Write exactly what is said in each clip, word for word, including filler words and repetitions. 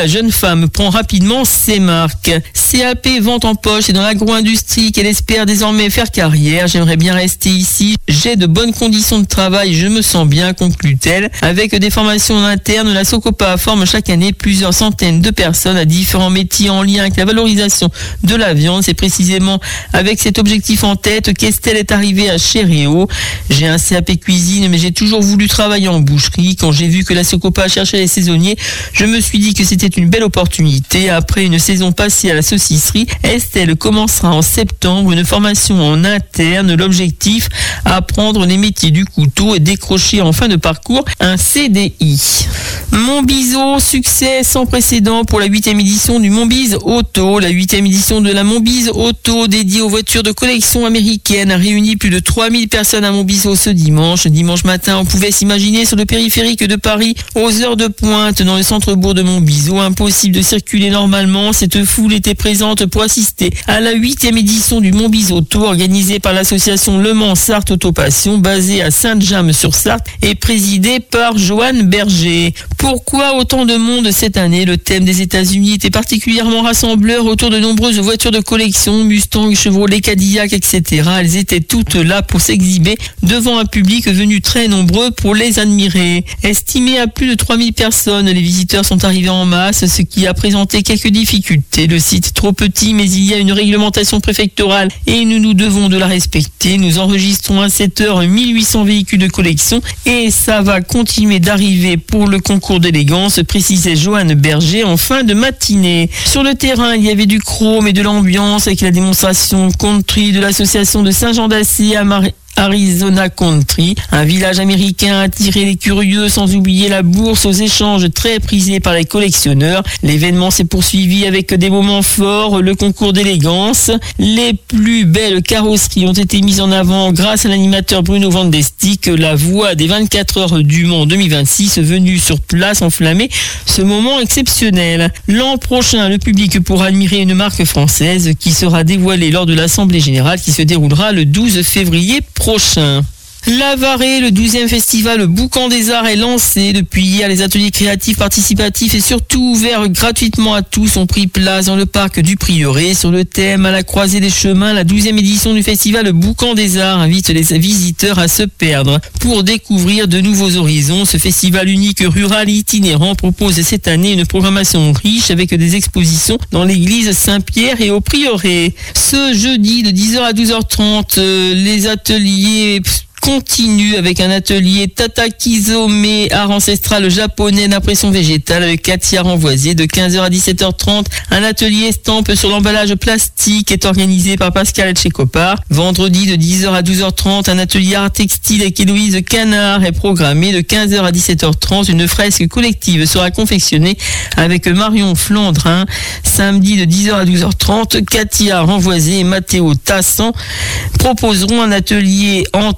La jeune femme prend rapidement ses marques. C A P vente en poche et dans l'agro-industrie qu'elle espère désormais faire carrière. J'aimerais bien rester ici. J'ai de bonnes conditions de travail, je me sens bien, conclut-elle. Avec des formations en interne, la Socopa forme chaque année plusieurs centaines de personnes à différents métiers en lien avec la valorisation de la viande. C'est précisément avec cet objectif en tête qu'Estelle est arrivée à Chéréo. J'ai un C A P cuisine, mais j'ai toujours voulu travailler en boucherie. Quand j'ai vu que la Socopa cherchait les saisonniers, je me suis dit que c'était une belle opportunité. Après une saison passée à la saucisserie, Estelle commencera en septembre une formation en interne. L'objectif, apprendre les métiers du couteau et décrocher en fin de parcours un C D I. Montbiseau, succès sans précédent pour la huitième édition du Montbise Auto. La huitième édition de la Montbise Auto dédiée aux voitures de collection américaines a réuni plus de trois mille personnes à Montbiseau ce dimanche. Dimanche matin, on pouvait s'imaginer sur le périphérique de Paris aux heures de pointe dans le centre-bourg de Montbiseau. Impossible de circuler normalement. Cette foule était présente pour assister à la huitième édition du Montbise Auto organisée par l'association Le Mans Sarthe Autopassion basée à Saint-James-sur-Sarthe et présidée par Joanne Berger. Pourquoi autant de monde cette année? Le thème des États-Unis était particulièrement rassembleur autour de nombreuses voitures de collection, Mustang, Chevrolet, Cadillac, et cetera. Elles étaient toutes là pour s'exhiber devant un public venu très nombreux pour les admirer. Estimé à plus de trois mille personnes, les visiteurs sont arrivés en masse, ce qui a présenté quelques difficultés. Le site est trop petit, mais il y a une réglementation préfectorale et nous nous devons de la respecter. Nous enregistrons à cette heure mille huit cents véhicules de collection et ça va continuer d'arriver pour le concours d'élégance, précisait Joanne Berger en fin de matinée. Sur le terrain, il y avait du chrome et de l'ambiance avec la démonstration country de l'association de Saint-Jean-d'Assy à Marie. Arizona Country, un village américain a attiré les curieux sans oublier la bourse aux échanges très prisés par les collectionneurs. L'événement s'est poursuivi avec des moments forts, le concours d'élégance. Les plus belles carrosseries ont été mises en avant grâce à l'animateur Bruno Vandestick, la voix des vingt-quatre heures du Mans deux mille vingt-six, venu sur place enflammer ce moment exceptionnel. L'an prochain, le public pourra admirer une marque française qui sera dévoilée lors de l'Assemblée Générale qui se déroulera le douze février prochain. L'Avaré, le douzième festival Boucan des Arts est lancé. Depuis hier, les ateliers créatifs, participatifs et surtout ouverts gratuitement à tous ont pris place dans le parc du Prieuré. Sur le thème à la croisée des chemins, la douzième édition du festival Boucan des Arts invite les visiteurs à se perdre pour découvrir de nouveaux horizons. Ce festival unique rural itinérant propose cette année une programmation riche avec des expositions dans l'église Saint-Pierre et au Prieuré. Ce jeudi de dix heures à douze heures trente, les ateliers continue avec un atelier Tatakizome, art ancestral japonais d'impression végétale avec Katia Renvoisier de quinze heures à dix-sept heures trente. Un atelier estampe sur l'emballage plastique est organisé par Pascal Etchekopar. Vendredi de dix heures à douze heures trente, un atelier art textile avec Héloïse Canard est programmé de quinze heures à dix-sept heures trente. Une fresque collective sera confectionnée avec Marion Flandrin. Samedi de dix heures à douze heures trente, Katia Renvoisier et Mathéo Tassan proposeront un atelier en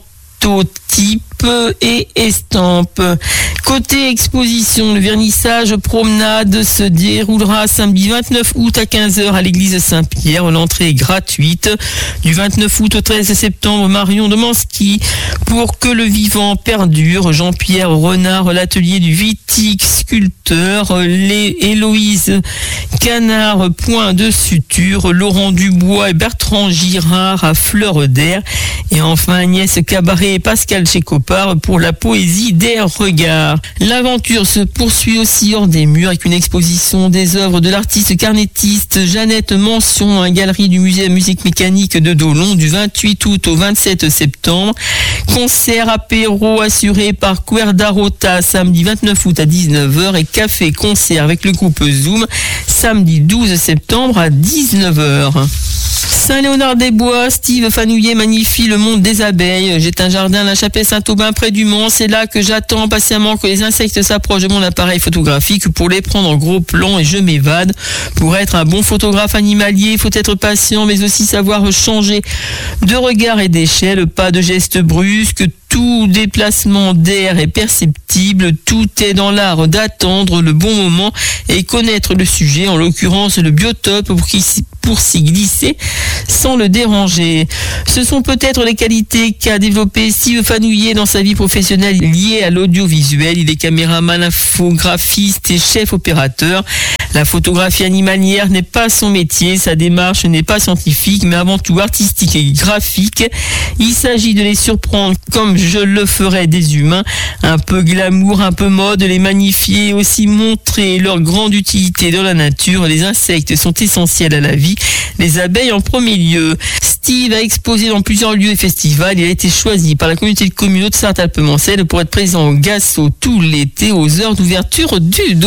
type et estampe. Côté exposition, le vernissage promenade se déroulera samedi vingt-neuf août à quinze heures à l'église Saint-Pierre. L'entrée est gratuite. Du vingt-neuf août au treize septembre, Marion Domanski pour que le vivant perdure. Jean-Pierre Renard, l'atelier du Vitic sculpteur. Les Héloïse Canard, point de suture. Laurent Dubois et Bertrand Girard à Fleur d'Air. Et enfin Agnès Cabaret et Pascal Tchekopar pour la poésie des regards. L'aventure se poursuit aussi hors des murs avec une exposition des œuvres de l'artiste carnettiste Jeannette Mention à la galerie du musée de musique mécanique de Dolon du vingt-huit août au vingt-sept septembre. Concert apéro assuré par Cuerda Rota samedi vingt-neuf août à dix-neuf heures et café concert avec le groupe Zoom samedi douze septembre à dix-neuf heures. Saint-Léonard-des-Bois, Steve Fanouillet magnifie le monde des abeilles. J'ai un jardin à la chapelle Saint-Aubin près du Mans. C'est là que j'attends patiemment que les insectes s'approchent de mon appareil photographique pour les prendre en gros plan et je m'évade. Pour être un bon photographe animalier, il faut être patient mais aussi savoir changer de regard et d'échelle. Pas de gestes brusques. Tout déplacement d'air est perceptible, tout est dans l'art d'attendre le bon moment et connaître le sujet, en l'occurrence le biotope pour qu'il pour s'y glisser sans le déranger. Ce sont peut-être les qualités qu'a développé Steve Fanouillet dans sa vie professionnelle liée à l'audiovisuel. Il est caméraman, infographiste et chef opérateur. La photographie animalière n'est pas son métier, sa démarche n'est pas scientifique, mais avant tout artistique et graphique. Il s'agit de les surprendre comme je le ferais des humains, un peu glamour, un peu mode, les magnifier, aussi montrer leur grande utilité dans la nature. Les insectes sont essentiels à la vie, les abeilles en premier lieu. Steve a exposé dans plusieurs lieux et festivals. Il a été choisi par la communauté de communes de Sarthe-Alpes-Mancelles pour être présent au Gasso tout l'été aux heures d'ouverture du